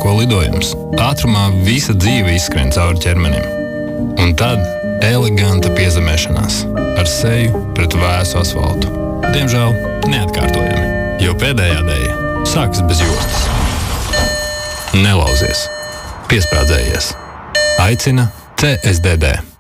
aprīko lidojums. Ātrumā visa dzīve izskrien cauri ķermenim. Un tad eleganta piezemēšanās ar seju pret vēsu asfaltu. Diemžēl neatkārtojami, jo pēdējā dēja sākas bez jostas. Nelauzies. Piesprādzējies. Aicina CSDD.